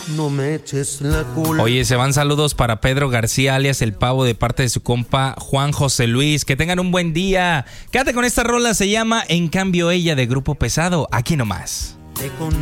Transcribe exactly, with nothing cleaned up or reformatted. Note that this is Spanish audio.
no me eches la culpa. Oye, se van saludos para Pedro García, alias El Pavo, de parte de su compa Juan José Luis. Que tengan un buen día. Quédate con esta rola, se llama En Cambio Ella, de Grupo Pesado. Aquí nomás.